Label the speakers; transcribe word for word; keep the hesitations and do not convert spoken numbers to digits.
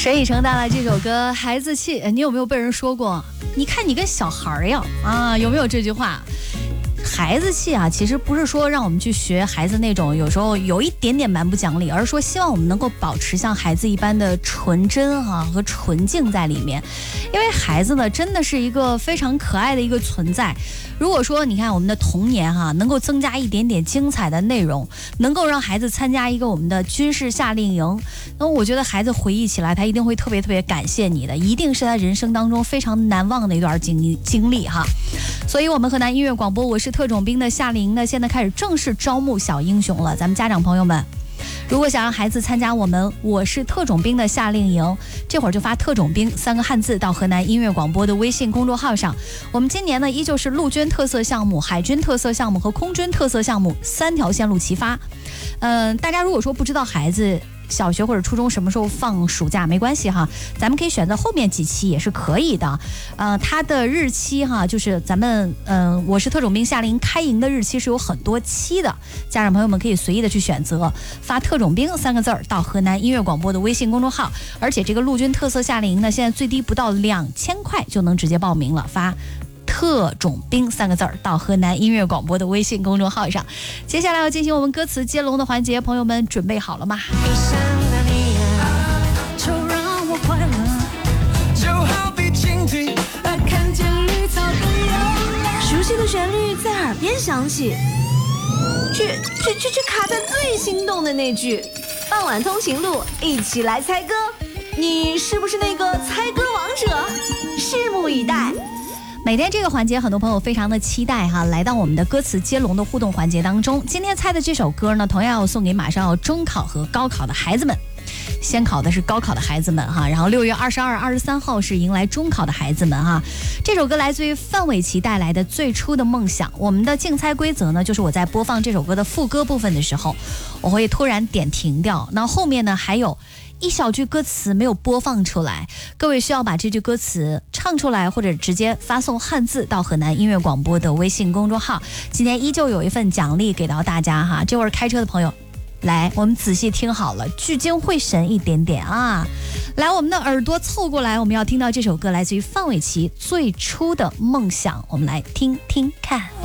Speaker 1: 陈以诚带来这首歌《孩子气》，你有没有被人说过？你看你跟小孩一样啊？有没有这句话？孩子气啊，其实不是说让我们去学孩子那种有时候有一点点蛮不讲理，而是说希望我们能够保持像孩子一般的纯真哈、啊、和纯净在里面。因为孩子呢，真的是一个非常可爱的一个存在。如果说你看我们的童年哈、啊，能够增加一点点精彩的内容，能够让孩子参加一个我们的军事夏令营，那我觉得孩子回忆起来，他一定会特别特别感谢你的，一定是他人生当中非常难忘的一段经经历哈。所以我们河南音乐广播我是特种兵的夏令营呢，现在开始正式招募小英雄了。咱们家长朋友们，如果想让孩子参加我们我是特种兵的夏令营，这会儿就发特种兵三个汉字到河南音乐广播的微信公众号上。我们今年呢依旧是陆军特色项目、海军特色项目和空军特色项目三条线路齐发。嗯、呃，大家如果说不知道孩子小学或者初中什么时候放暑假没关系哈，咱们可以选择后面几期也是可以的。呃，它的日期哈，就是咱们嗯、呃，我是特种兵夏令营开营的日期是有很多期的，家长朋友们可以随意的去选择，发特种兵三个字儿到河南音乐广播的微信公众号。而且这个陆军特色夏令营呢，现在最低不到两千块就能直接报名了，发特种兵三个字儿到河南音乐广播的微信公众号上。接下来要进行我们歌词接龙的环节，朋友们准备好了吗？
Speaker 2: 熟悉的旋律在耳边响起，却却却却卡在最心动的那句。傍晚通勤路，一起来猜歌，你是不是那个猜歌王者？拭目以待。
Speaker 1: 每天这个环节很多朋友非常的期待哈，来到我们的歌词接龙的互动环节当中。今天猜的这首歌呢，同样要送给马上要中考和高考的孩子们。先考的是高考的孩子们哈，然后六月二十二、二十三号是迎来中考的孩子们哈。这首歌来自于范玮琪带来的《最初的梦想》。我们的竞猜规则呢，就是我在播放这首歌的副歌部分的时候，我会突然点停掉，那后面呢还有一小句歌词没有播放出来，各位需要把这句歌词唱出来，或者直接发送汉字到河南音乐广播的微信公众号。今天依旧有一份奖励给到大家哈，这会儿开车的朋友来，我们仔细听好了，聚精会神一点点啊！来，我们的耳朵凑过来，我们要听到这首歌来自于范玮琪《最初的梦想》，我们来听听看。